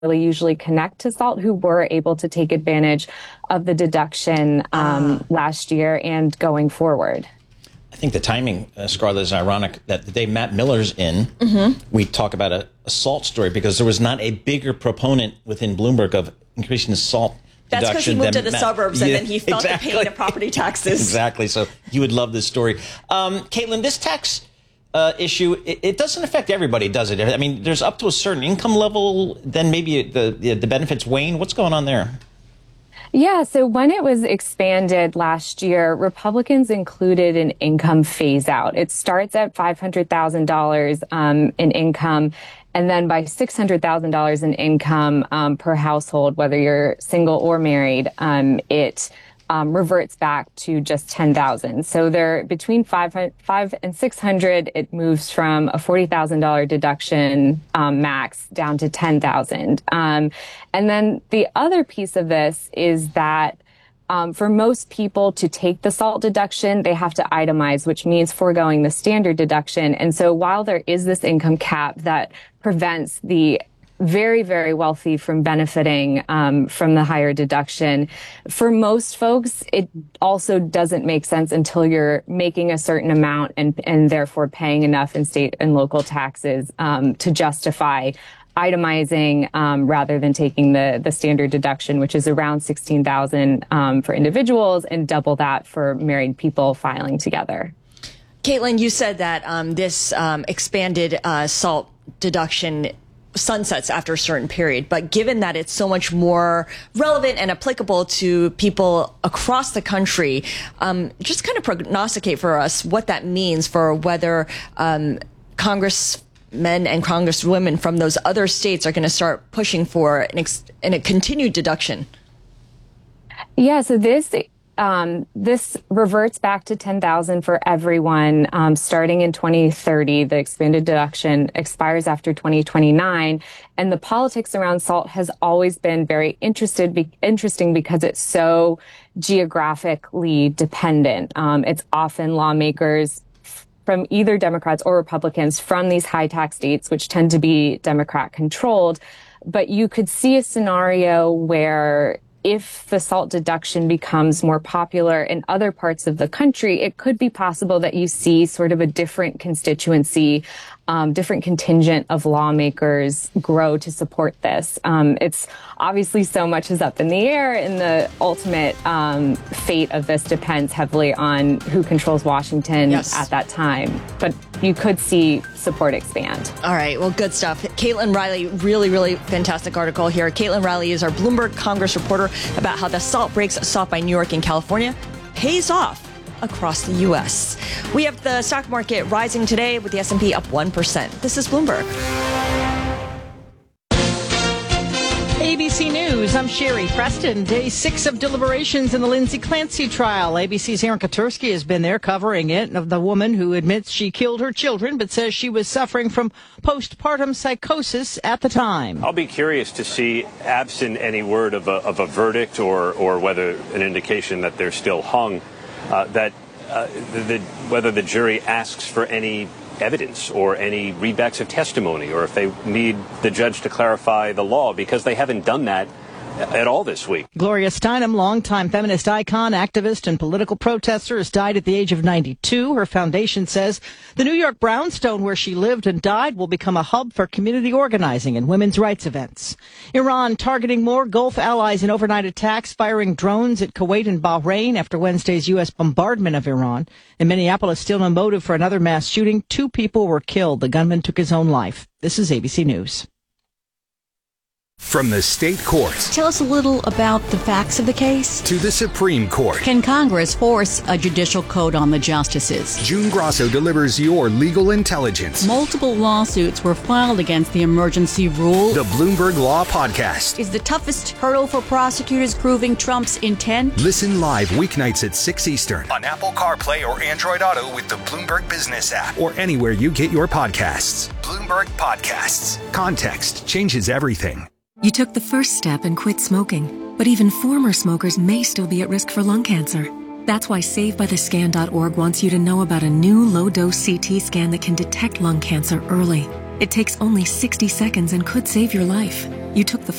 usually connect to SALT who were able to take advantage of the deduction last year and going forward. I think the timing, Scarlett, is ironic that the day Matt Miller's in, we talk about a SALT story because there was not a bigger proponent within Bloomberg of increasing the SALT That's because he moved to the suburbs and then he felt the pain of property taxes. Exactly. So you would love this story. Caitlin, this tax issue, it doesn't affect everybody, does it? I mean, there's up to a certain income level, then maybe the benefits wane. What's going on there? Yeah, so when it was expanded last year, Republicans included an income phase out. It starts at $500,000 in income, and then by $600,000 in income per household, whether you're single or married, it reverts back to just $10,000. So they're between $500 and $600. It moves from a $40,000 deduction max down to $10,000. And then the other piece of this is that for most people to take the SALT deduction, they have to itemize, which means foregoing the standard deduction. And so while there is this income cap that prevents the very, very wealthy from benefiting from the higher deduction, for most folks, it also doesn't make sense until you're making a certain amount and therefore paying enough in state and local taxes to justify itemizing rather than taking the standard deduction, which is around $16,000 for individuals and double that for married people filing together. Caitlin, you said that this expanded SALT deduction sunsets after a certain period, but given that it's so much more relevant and applicable to people across the country, just kind of prognosticate for us what that means for whether congressmen and congresswomen from those other states are going to start pushing for a continued deduction. Yeah, so this reverts back to $10,000 for everyone starting in 2030. The expanded deduction expires after 2029. And the politics around SALT has always been very interesting because it's so geographically dependent. It's often lawmakers from either Democrats or Republicans from these high tax states, which tend to be Democrat controlled. But you could see a scenario where if the SALT deduction becomes more popular in other parts of the country, it could be possible that you see sort of a different constituency, different contingent of lawmakers grow to support this. It's obviously so much is up in the air, and the ultimate fate of this depends heavily on who controls Washington at that time. But you could see support expand. All right. Well, good stuff. Caitlin Riley, really, really fantastic article here. Caitlin Riley is our Bloomberg Congress reporter about how the SALT breaks sought by New York and California pays off across the U.S. We have the stock market rising today with the S&P up 1%. This is Bloomberg. ABC News, I'm Sherry Preston. Day 6 of deliberations in the Lindsay Clancy trial. ABC's Aaron Katursky has been there covering it, of the woman who admits she killed her children but says she was suffering from postpartum psychosis at the time. I'll be curious to see, absent any word of a verdict or whether an indication that they're still hung, whether the jury asks for any evidence or any readbacks of testimony, or if they need the judge to clarify the law, because they haven't done that at all this week. Gloria Steinem, longtime feminist icon, activist, and political protester, has died at the age of 92. Her foundation says the New York brownstone where she lived and died will become a hub for community organizing and women's rights events. Iran targeting more Gulf allies in overnight attacks, firing drones at Kuwait and Bahrain after Wednesday's U.S. bombardment of Iran. In Minneapolis, still no motive for another mass shooting. 2 people were killed. The gunman took his own life. This is ABC News. From the state courts. Tell us a little about the facts of the case. To the Supreme Court. Can Congress force a judicial code on the justices? June Grasso delivers your legal intelligence. Multiple lawsuits were filed against the emergency rule. The Bloomberg Law Podcast. Is the toughest hurdle for prosecutors proving Trump's intent? Listen live weeknights at 6 Eastern on Apple CarPlay or Android Auto with the Bloomberg Business app or anywhere you get your podcasts. Bloomberg Podcasts. Context changes everything. You took the first step and quit smoking, but even former smokers may still be at risk for lung cancer. That's why SaveByTheScan.org wants you to know about a new low-dose CT scan that can detect lung cancer early. It takes only 60 seconds and could save your life. You took the